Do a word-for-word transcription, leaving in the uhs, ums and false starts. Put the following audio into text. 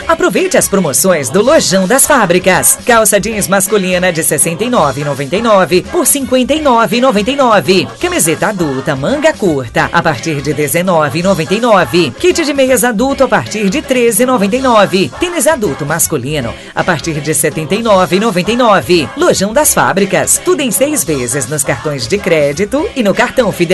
Aproveite as promoções do Lojão das Fábricas. Calça jeans masculina de sessenta e nove reais e noventa e nove centavos por cinquenta e nove reais e noventa e nove centavos. Camiseta adulta manga curta a partir de dezenove reais e noventa e nove centavos. Kit de meias adulto a partir de treze reais e noventa e nove centavos. Tênis adulto masculino a partir de setenta e nove reais e noventa e nove centavos. Lojão das Fábricas. Tudo em seis vezes nos cartões de crédito e no cartão Fidel.